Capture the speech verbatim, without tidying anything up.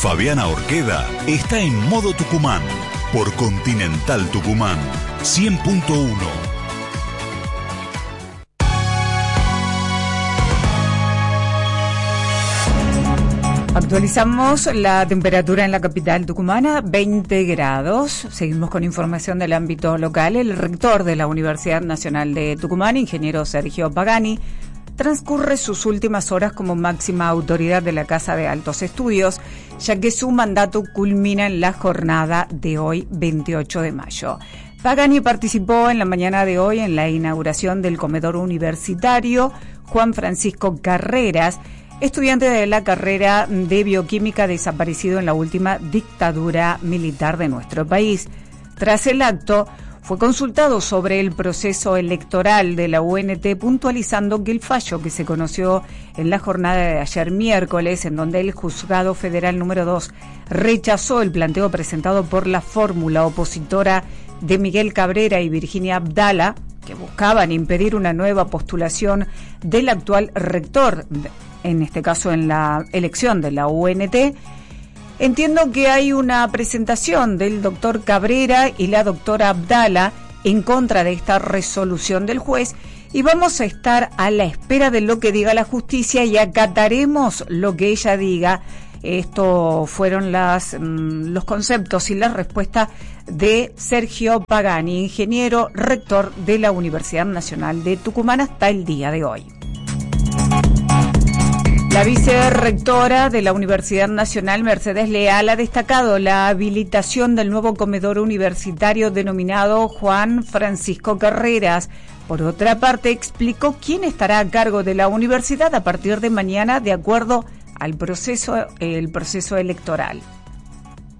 Fabiana Orqueda está en modo Tucumán por Continental Tucumán cien punto uno. Actualizamos la temperatura en la capital tucumana, veinte grados. Seguimos con información del ámbito local. El rector de la Universidad Nacional de Tucumán, ingeniero Sergio Pagani, transcurre sus últimas horas como máxima autoridad de la Casa de Altos Estudios, ya que su mandato culmina en la jornada de hoy, veintiocho de mayo. Pagani participó en la mañana de hoy en la inauguración del comedor universitario Juan Francisco Carreras, estudiante de la carrera de bioquímica desaparecido en la última dictadura militar de nuestro país. Tras el acto, fue consultado sobre el proceso electoral de la U N T, puntualizando que el fallo que se conoció en la jornada de ayer miércoles, en donde el Juzgado Federal número dos rechazó el planteo presentado por la fórmula opositora de Miguel Cabrera y Virginia Abdala, que buscaban impedir una nueva postulación del actual rector, en este caso en la elección de la U N T. Entiendo que hay una presentación del doctor Cabrera y la doctora Abdala en contra de esta resolución del juez y vamos a estar a la espera de lo que diga la justicia y acataremos lo que ella diga. Esto fueron las, los conceptos y la respuesta de Sergio Pagani, ingeniero rector de la Universidad Nacional de Tucumán hasta el día de hoy. La vicerrectora de la Universidad Nacional, Mercedes Leal, ha destacado la habilitación del nuevo comedor universitario denominado Juan Francisco Carreras. Por otra parte, explicó quién estará a cargo de la universidad a partir de mañana de acuerdo al proceso, el proceso electoral.